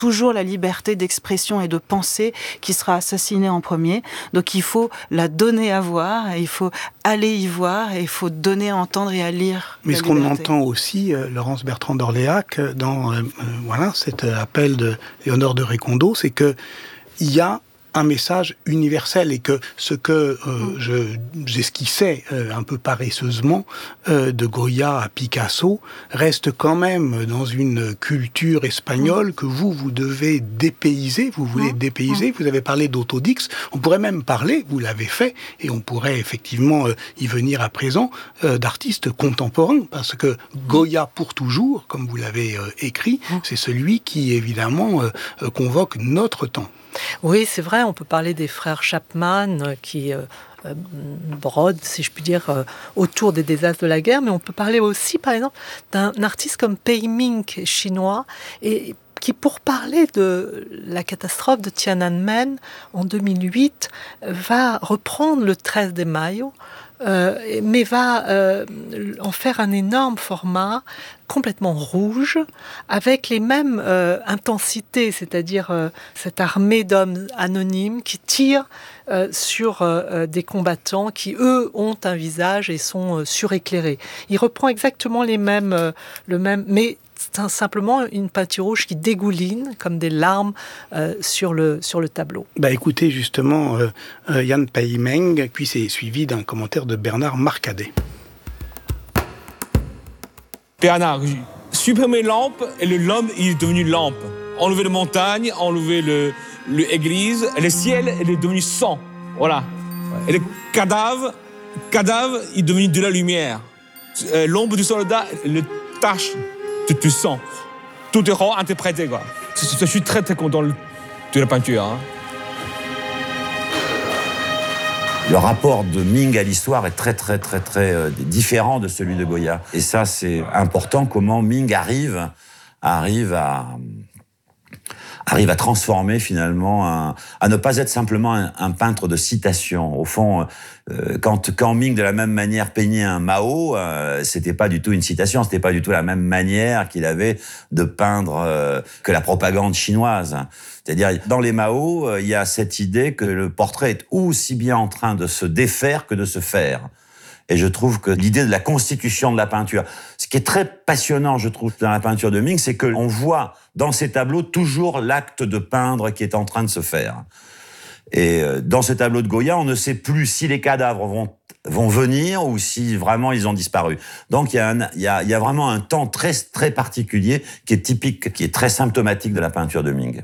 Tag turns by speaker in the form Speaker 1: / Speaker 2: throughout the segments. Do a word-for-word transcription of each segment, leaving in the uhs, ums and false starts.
Speaker 1: toujours la liberté d'expression et de pensée qui sera assassinée en premier. Donc il faut la donner à voir, et il faut aller y voir, et il faut donner à entendre et à lire.
Speaker 2: Mais ce qu'on entend aussi, euh, Laurence Bertrand d'Orléac, dans euh, euh, voilà, cet appel de Léonore de Récondo, c'est que il y a un message universel, et que ce que euh, je, j'esquissais euh, un peu paresseusement euh, de Goya à Picasso reste quand même dans une culture espagnole que vous, vous devez dépayser, vous voulez dépayser, vous avez parlé d'Autodix, on pourrait même parler, vous l'avez fait, et on pourrait effectivement euh, y venir à présent, euh, d'artistes contemporains, parce que Goya pour toujours, comme vous l'avez euh, écrit, c'est celui qui évidemment euh, convoque notre temps.
Speaker 3: Oui, c'est vrai, on peut parler des frères Chapman euh, qui euh, euh, brodent, si je puis dire, euh, autour des désastres de la guerre, mais on peut parler aussi, par exemple, d'un artiste comme Pei Ming, chinois, et qui, pour parler de la catastrophe de Tiananmen en deux mille huit, va reprendre le treize de Mayo, Euh, mais va euh, en faire un énorme format complètement rouge, avec les mêmes euh, intensités, c'est-à-dire euh, cette armée d'hommes anonymes qui tirent euh, sur euh, des combattants qui, eux, ont un visage et sont euh, suréclairés. Il reprend exactement les mêmes, euh, le même, mais c'est simplement une peinture rouge qui dégouline comme des larmes euh, sur, le, sur le tableau.
Speaker 2: Bah écoutez justement euh, euh, Yan Pei Meng, puis c'est suivi d'un commentaire de Bernard Marcadet.
Speaker 4: Bernard, supprimer lampe et le l'homme il est devenu lampe. Enlever les montagnes, enlever le, le église, le ciel il est devenu sang. Voilà. Et le cadavre, cadavre il est devenu de la lumière. Euh, l'ombre du soldat, le tache de du sang. Tout est réinterprété quoi. Je, je suis très très content de la peinture. Hein.
Speaker 5: Le rapport de Ming à l'histoire est très, très, très, très euh, différent de celui de Goya. Et ça, c'est important, comment Ming arrive, arrive à, arrive à transformer finalement, un, à ne pas être simplement un, un peintre de citation. Au fond, euh, quand, quand Ming, de la même manière, peignait un Mao, euh, c'était pas du tout une citation, c'était pas du tout la même manière qu'il avait de peindre euh, que la propagande chinoise. C'est-à-dire, dans les Mao, il y a cette idée que le portrait est aussi bien en train de se défaire que de se faire. Et je trouve que l'idée de la constitution de la peinture, ce qui est très passionnant, je trouve, dans la peinture de Ming, c'est qu'on voit dans ces tableaux toujours l'acte de peindre qui est en train de se faire. Et dans ce tableau de Goya, on ne sait plus si les cadavres vont vont venir ou si vraiment ils ont disparu. Donc il y a, un, il y a, il y a vraiment un temps très, très particulier qui est typique, qui est très symptomatique de la peinture de Ming.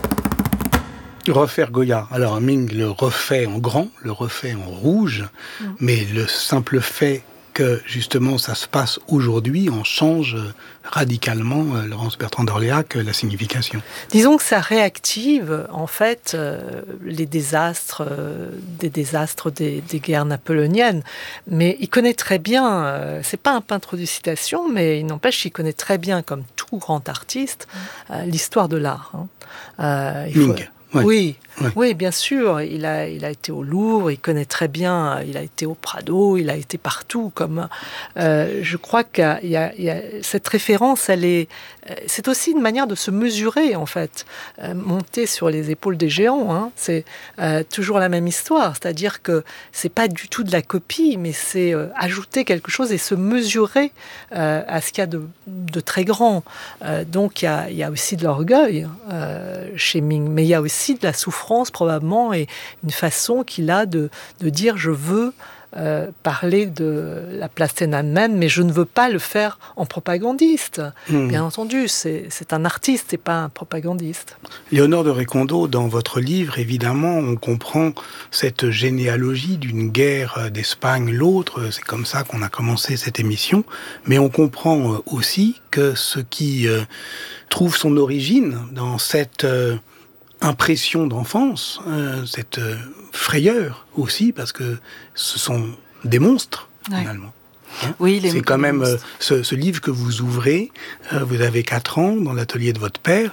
Speaker 2: Refaire Goya. Alors Ming le refait en grand, le refait en rouge, mmh. mais le simple fait que justement ça se passe aujourd'hui en change radicalement, euh, Laurence Bertrand d'Orléac, la signification.
Speaker 3: Disons que ça réactive en fait euh, les désastres, euh, des désastres des, des guerres napoléoniennes. Mais il connaît très bien, euh, c'est pas un peintre de citation, mais il n'empêche qu'il connaît très bien, comme tout grand artiste, euh, l'histoire de l'art. Hein. Euh, il
Speaker 2: Ming.
Speaker 3: Faut...
Speaker 2: Ouais.
Speaker 3: Oui,
Speaker 2: ouais.
Speaker 3: oui, bien sûr. Il a, il a été au Louvre, il connaît très bien. Il a été au Prado, il a été partout. Comme euh, je crois qu'il y a, il y a, il y a cette référence, elle est, c'est aussi une manière de se mesurer en fait, euh, monter sur les épaules des géants. Hein, c'est euh, toujours la même histoire, c'est-à-dire que c'est pas du tout de la copie, mais c'est euh, ajouter quelque chose et se mesurer euh, à ce qu'il y a de, de très grand. Euh, donc il y a, il y a aussi de l'orgueil euh, chez Ming, mais il y a aussi de la souffrance probablement et une façon qu'il a de, de dire je veux euh, parler de la place Tiananmen, mais je ne veux pas le faire en propagandiste. Mmh. Bien entendu, c'est, c'est un artiste, c'est pas un propagandiste.
Speaker 2: Léonore de Récondo, dans votre livre, évidemment, on comprend cette généalogie d'une guerre d'Espagne l'autre, c'est comme ça qu'on a commencé cette émission, mais on comprend aussi que ce qui euh, trouve son origine dans cette... Euh, impression d'enfance, euh, cette euh, frayeur aussi, parce que ce sont des monstres, ouais. finalement. Hein
Speaker 1: oui, les
Speaker 2: c'est quand même euh, ce, ce livre que vous ouvrez, euh, vous avez quatre ans, dans l'atelier de votre père,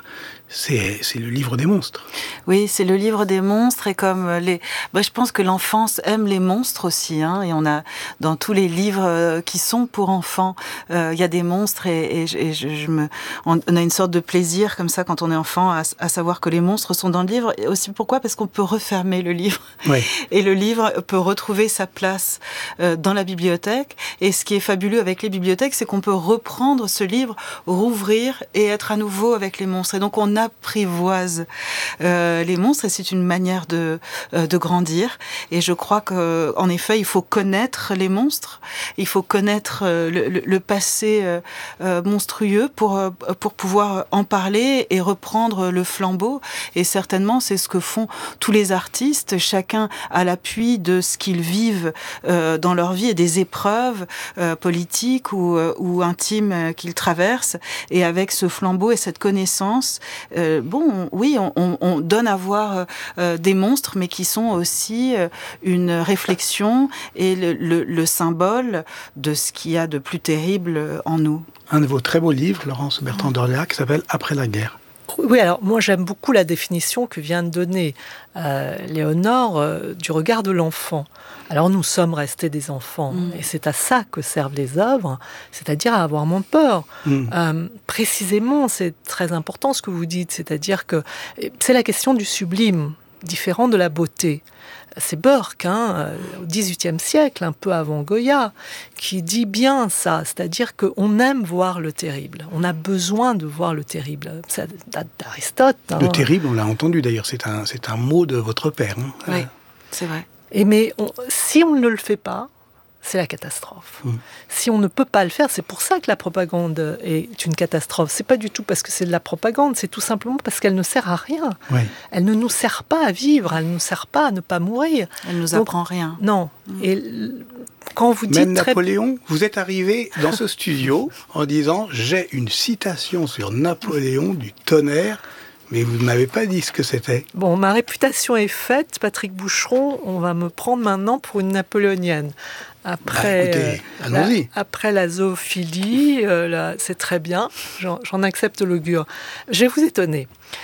Speaker 2: c'est, c'est le livre des monstres.
Speaker 1: Oui, c'est le livre des monstres et comme les... Bah, je pense que l'enfance aime les monstres aussi, hein, et on a, dans tous les livres qui sont pour enfants, il euh, y a des monstres et, et, et je, je me... on a une sorte de plaisir comme ça quand on est enfant à, à savoir que les monstres sont dans le livre. Et aussi pourquoi ? Parce qu'on peut refermer le livre. Oui. Et le livre peut retrouver sa place euh, dans la bibliothèque. Et ce qui est fabuleux avec les bibliothèques, c'est qu'on peut reprendre ce livre, rouvrir et être à nouveau avec les monstres. Et donc on apprivoise euh, les monstres et c'est une manière de, euh, de grandir. Et je crois qu'en effet, il faut connaître les monstres, il faut connaître euh, le, le, le passé euh, euh, monstrueux pour, euh, pour pouvoir en parler et reprendre le flambeau. Et certainement, c'est ce que font tous les artistes, chacun à l'appui de ce qu'ils vivent euh, dans leur vie et des épreuves euh, politiques ou, euh, ou intimes euh, qu'ils traversent. Et avec ce flambeau et cette connaissance, Euh, bon, oui, on, on, on donne à voir euh, des monstres, mais qui sont aussi euh, une réflexion et le, le, le symbole de ce qu'il y a de plus terrible en nous.
Speaker 2: Un de vos très beaux livres, Laurence Bertrand d'Orléac, qui s'appelle « Après la guerre ».
Speaker 3: Oui, alors moi j'aime beaucoup la définition que vient de donner euh, Léonore euh, du regard de l'enfant. Alors nous sommes restés des enfants mmh. et c'est à ça que servent les œuvres, c'est-à-dire à avoir moins peur. Mmh. Euh, précisément, c'est très important ce que vous dites, c'est-à-dire que c'est la question du sublime, différent de la beauté. C'est Burke, hein, au dix-huitième siècle, un peu avant Goya, qui dit bien ça, c'est-à-dire qu'on aime voir le terrible. On a besoin de voir le terrible. Ça date d'Aristote. Hein.
Speaker 2: Le terrible, on l'a entendu d'ailleurs, c'est un, c'est un mot de votre père. Hein.
Speaker 1: Oui, c'est vrai.
Speaker 3: Et mais on, si on ne le fait pas, c'est la catastrophe. Mmh. Si on ne peut pas le faire, c'est pour ça que la propagande est une catastrophe. C'est pas du tout parce que c'est de la propagande, c'est tout simplement parce qu'elle ne sert à rien. Oui. Elle ne nous sert pas à vivre, elle ne nous sert pas à ne pas mourir.
Speaker 1: Elle ne nous
Speaker 3: Donc,
Speaker 1: apprend rien.
Speaker 3: Non. Mmh. Et quand vous dites
Speaker 2: Même
Speaker 3: très...
Speaker 2: Napoléon, vous êtes arrivé dans ce studio en disant « J'ai une citation sur Napoléon du tonnerre ». Mais vous ne m'avez pas dit ce que c'était.
Speaker 3: Bon, ma réputation est faite, Patrick Boucheron, on va me prendre maintenant pour une napoléonienne. Après,
Speaker 2: bah, écoutez, euh, allons-y.
Speaker 3: La, après la zoophilie, euh, là, c'est très bien, j'en, j'en accepte l'augure. Je vais vous étonner.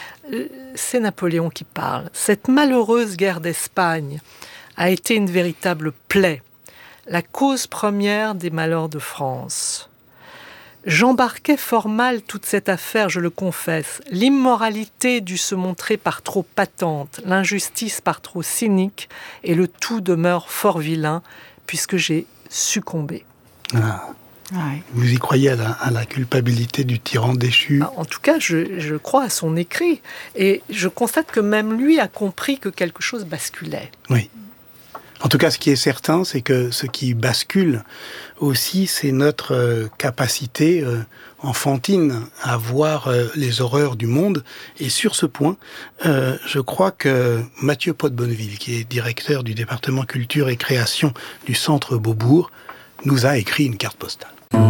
Speaker 3: C'est Napoléon qui parle. Cette malheureuse guerre d'Espagne a été une véritable plaie, la cause première des malheurs de France. J'embarquais fort mal toute cette affaire, je le confesse. L'immoralité dut se montrer par trop patente, l'injustice par trop cynique, et le tout demeure fort vilain, puisque j'ai succombé.
Speaker 2: Ah. Ouais. Vous y croyez à la, à la culpabilité du tyran déchu ?
Speaker 3: En tout cas, je, je crois à son écrit. Et je constate que même lui a compris que quelque chose basculait.
Speaker 2: Oui. En tout cas, ce qui est certain, c'est que ce qui bascule aussi, c'est notre euh, capacité euh, enfantine à voir euh, les horreurs du monde. Et sur ce point, euh, je crois que Mathieu Pot-Bonneville, qui est directeur du département culture et création du Centre Beaubourg, nous a écrit une carte postale.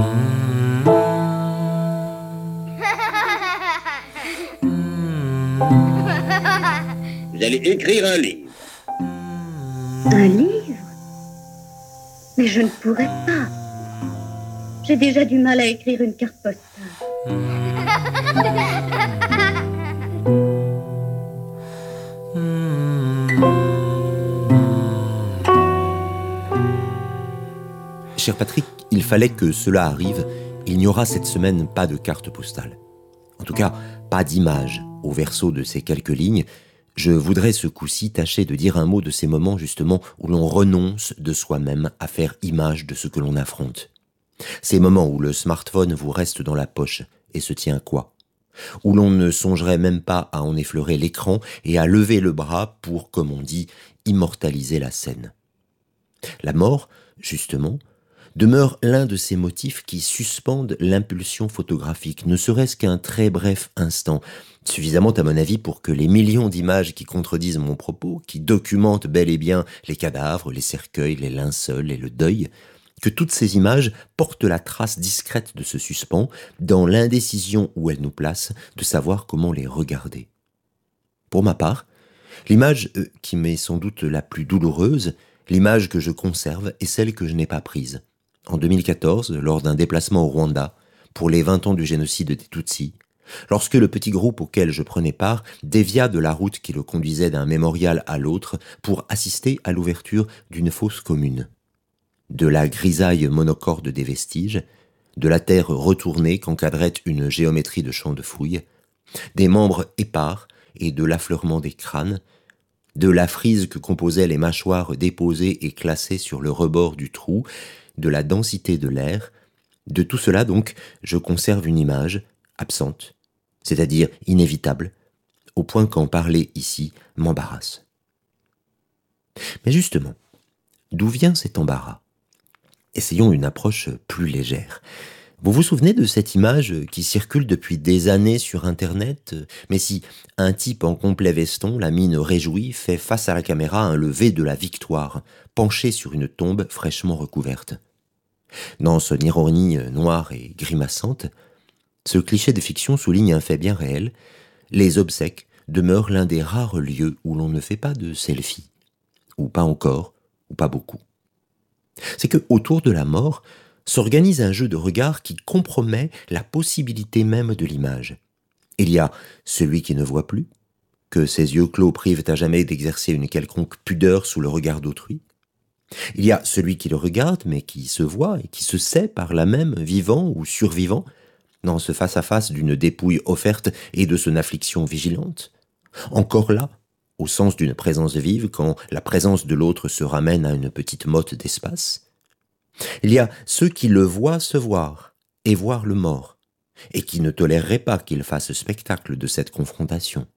Speaker 6: Vous allez écrire un livre.
Speaker 7: Un livre ? Mais je ne pourrais pas. J'ai déjà du mal à écrire une carte postale.
Speaker 8: Cher Patrick, il fallait que cela arrive. Il n'y aura cette semaine pas de carte postale. En tout cas, pas d'image au verso de ces quelques lignes. Je voudrais ce coup-ci tâcher de dire un mot de ces moments justement où l'on renonce de soi-même à faire image de ce que l'on affronte. Ces moments où le smartphone vous reste dans la poche et se tient quoi ? Où l'on ne songerait même pas à en effleurer l'écran et à lever le bras pour, comme on dit, immortaliser la scène. La mort, justement, demeure l'un de ces motifs qui suspendent l'impulsion photographique, ne serait-ce qu'un très bref instant, suffisamment à mon avis pour que les millions d'images qui contredisent mon propos, qui documentent bel et bien les cadavres, les cercueils, les linceuls et le deuil, que toutes ces images portent la trace discrète de ce suspens dans l'indécision où elles nous placent de savoir comment les regarder. Pour ma part, l'image euh, qui m'est sans doute la plus douloureuse, l'image que je conserve est celle que je n'ai pas prise. En deux mille quatorze, lors d'un déplacement au Rwanda, pour les vingt ans du génocide des Tutsis, Lorsque le petit groupe auquel je prenais part dévia de la route qui le conduisait d'un mémorial à l'autre pour assister à l'ouverture d'une fosse commune. De la grisaille monocorde des vestiges, de la terre retournée qu'encadrait une géométrie de champs de fouilles, des membres épars et de l'affleurement des crânes, de la frise que composaient les mâchoires déposées et classées sur le rebord du trou, de la densité de l'air, de tout cela donc je conserve une image absente, c'est-à-dire inévitable, au point qu'en parler ici m'embarrasse. Mais justement, d'où vient cet embarras ? Essayons une approche plus légère. Vous vous souvenez de cette image qui circule depuis des années sur Internet, mais si un type en complet veston, la mine réjouie, fait face à la caméra un lever de la victoire, penché sur une tombe fraîchement recouverte. Dans son ironie noire et grimaçante, ce cliché de fiction souligne un fait bien réel. Les obsèques demeurent l'un des rares lieux où l'on ne fait pas de selfie. Ou pas encore, ou pas beaucoup. C'est que autour de la mort s'organise un jeu de regard qui compromet la possibilité même de l'image. Il y a celui qui ne voit plus, que ses yeux clos privent à jamais d'exercer une quelconque pudeur sous le regard d'autrui. Il y a celui qui le regarde, mais qui se voit et qui se sait par là même vivant ou survivant, dans ce face-à-face d'une dépouille offerte et de son affliction vigilante. Encore là, au sens d'une présence vive, quand la présence de l'autre se ramène à une petite motte d'espace. Il y a ceux qui le voient se voir et voir le mort, et qui ne toléreraient pas qu'il fasse spectacle de cette confrontation.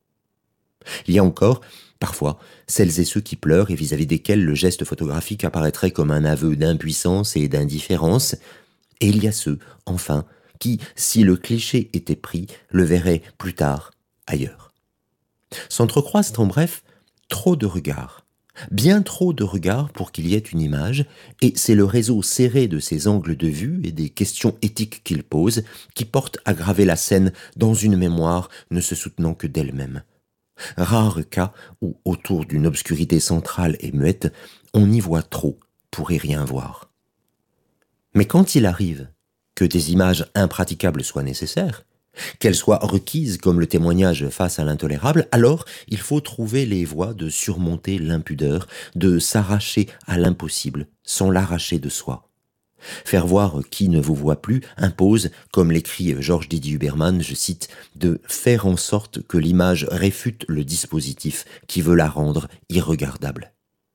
Speaker 8: Il y a encore, parfois, celles et ceux qui pleurent et vis-à-vis desquels le geste photographique apparaîtrait comme un aveu d'impuissance et d'indifférence, et il y a ceux, enfin, qui, si le cliché était pris, le verraient plus tard, ailleurs. S'entrecroisent en bref trop de regards, bien trop de regards pour qu'il y ait une image, et c'est le réseau serré de ces angles de vue et des questions éthiques qu'ils posent qui porte à graver la scène dans une mémoire ne se soutenant que d'elle-même. Rare cas où, autour d'une obscurité centrale et muette, on y voit trop pour y rien voir. Mais quand il arrive que des images impraticables soient nécessaires, qu'elles soient requises comme le témoignage face à l'intolérable, alors il faut trouver les voies de surmonter l'impudeur, de s'arracher à l'impossible sans l'arracher de soi. Faire voir qui ne vous voit plus impose, comme l'écrit Georges Didier Huberman, je cite, de faire en sorte que l'image réfute le dispositif qui veut la rendre irregardable.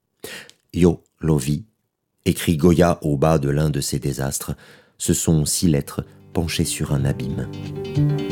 Speaker 8: Yo Lovi, écrit Goya au bas de l'un de ses désastres, ce sont six lettres penchées sur un abîme.